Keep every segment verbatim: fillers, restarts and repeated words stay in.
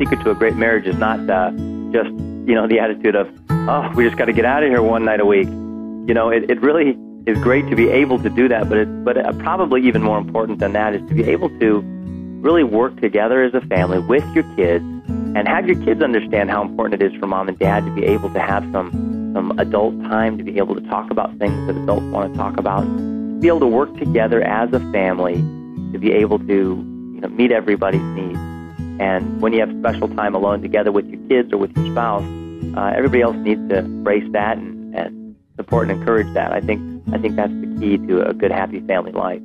secret to a great marriage is not uh, just, you know, the attitude of, oh, we just got to get out of here one night a week. You know, it, it really is great to be able to do that, but it, but uh, probably even more important than that is to be able to really work together as a family with your kids and have your kids understand how important it is for mom and dad to be able to have some, some adult time, to be able to talk about things that adults want to talk about, to be able to work together as a family, to be able to, you know, meet everybody's needs. And when you have special time alone together with your kids or with your spouse, uh, everybody else needs to embrace that and, and support and encourage that. I think I think that's the key to a good, happy family life.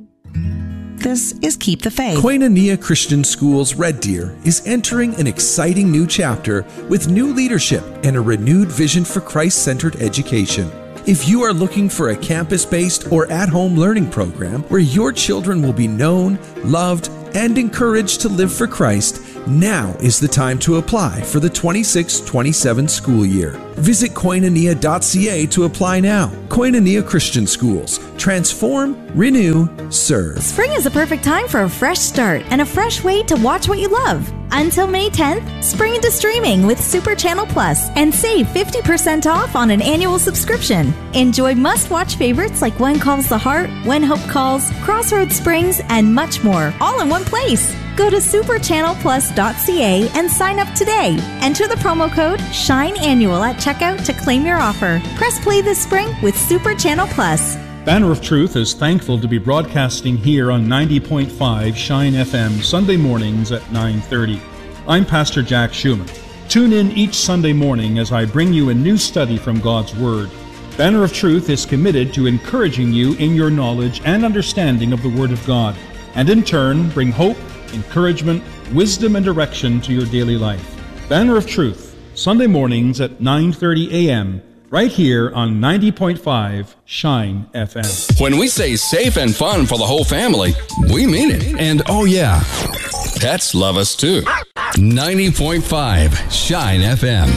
This is Keep the Faith. Koinonia Christian Schools Red Deer is entering an exciting new chapter with new leadership and a renewed vision for Christ-centered education. If you are looking for a campus-based or at-home learning program where your children will be known, loved, and encouraged to live for Christ, now is the time to apply for the twenty-six twenty-seven school year. Visit koinonia dot c a to apply now. Koinonia Christian Schools. Transform, renew, serve. Spring is a perfect time for a fresh start and a fresh way to watch what you love. Until May tenth, spring into streaming with Super Channel Plus and save fifty percent off on an annual subscription. Enjoy must-watch favorites like When Calls the Heart, When Hope Calls, Crossroads Springs, and much more, all in one place. Go to super channel plus dot c a and sign up today. Enter the promo code SHINEANNUAL at checkout to claim your offer. Press play this spring with Super Channel Plus. Banner of Truth is thankful to be broadcasting here on ninety point five Shine F M Sunday mornings at nine thirty. I'm Pastor Jack Schumann. Tune in each Sunday morning as I bring you a new study from God's Word. Banner of Truth is committed to encouraging you in your knowledge and understanding of the Word of God, and in turn bring hope, encouragement, wisdom, and direction to your daily life. Banner of Truth, Sunday mornings at nine thirty a.m., right here on ninety point five Shine F M. When we say safe and fun for the whole family, we mean it. And oh yeah, pets love us too. ninety point five Shine F M.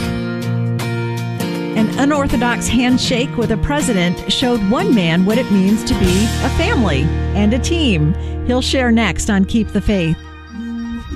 An unorthodox handshake with a president showed one man what it means to be a family and a team. He'll share next on Keep the Faith.